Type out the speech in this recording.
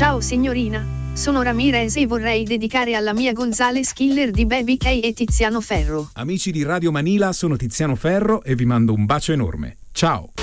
Ciao signorina, sono Ramirez e vorrei dedicare alla mia Gonzales Killer di Baby K e Tiziano Ferro. Amici di Radio Manila, sono Tiziano Ferro e vi mando un bacio enorme. Ciao!